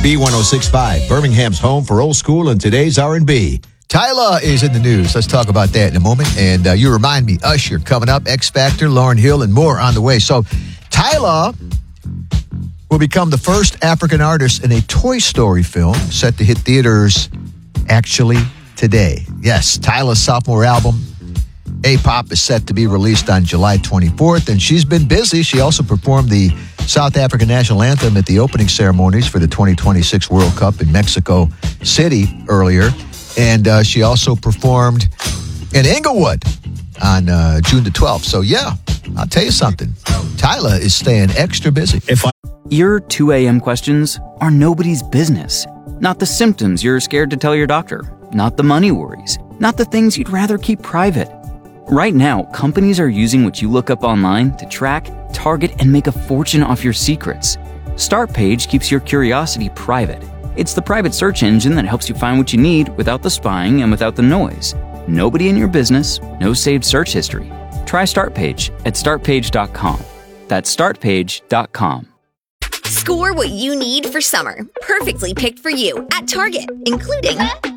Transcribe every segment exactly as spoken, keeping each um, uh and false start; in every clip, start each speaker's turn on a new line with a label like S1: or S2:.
S1: B one oh six point five, Birmingham's home for old school and today's R and B. Tyla is in the news. Let's talk about that in a moment. And uh, you remind me, Usher coming up, X Factor, Lauryn Hill, and more on the way. So Tyla will become the first African artist in a Toy Story film set to hit theaters actually today. Yes, Tyla's sophomore album, A-Pop, is set to be released on July twenty-fourth, and she's been busy. She also performed the South African national anthem at the opening ceremonies for the twenty twenty-six World Cup in Mexico City earlier, and uh, she also performed in Inglewood on uh, June the twelfth. So, yeah, I'll tell you something. Tyla is staying extra busy.
S2: If I-
S3: Your two a.m. questions are nobody's business. Not the symptoms you're scared to tell your doctor. Not the money worries. Not the things you'd rather keep private. Right now, companies are using what you look up online to track, target, and make a fortune off your secrets. Startpage keeps your curiosity private. It's the private search engine that helps you find what you need without the spying and without the noise. Nobody in your business, no saved search history. Try Startpage at start page dot com. That's start page dot com.
S4: Score what you need for summer. Perfectly picked for you at Target, including Up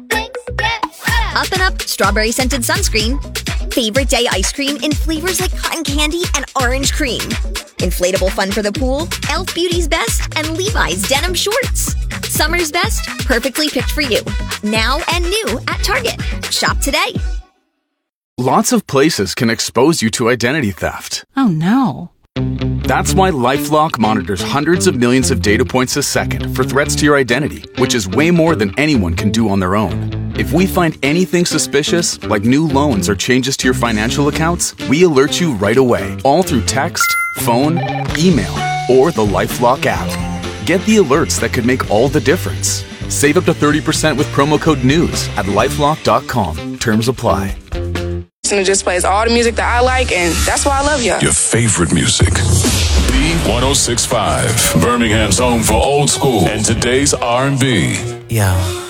S4: and Up strawberry scented sunscreen, favorite day ice cream in flavors like cotton candy and orange cream, inflatable fun for the pool, e l f Beauty's Best, and Levi's denim shorts. Summer's best, perfectly picked for you. Now and new at Target. Shop today.
S5: Lots of places can expose you to identity theft.
S6: Oh no.
S5: That's why LifeLock monitors hundreds of millions of data points a second for threats to your identity, which is way more than anyone can do on their own. If we find anything suspicious, like new loans or changes to your financial accounts, we alert you right away, all through text, phone, email, or the LifeLock app. Get the alerts that could make all the difference. Save up to thirty percent with promo code NEWS at lifelock dot com. Terms apply.
S7: And it just plays all the music that I like, and that's why I love y'all.
S8: Your favorite music. B one oh six point five, Birmingham's home for old school and today's R and B.
S9: Yeah.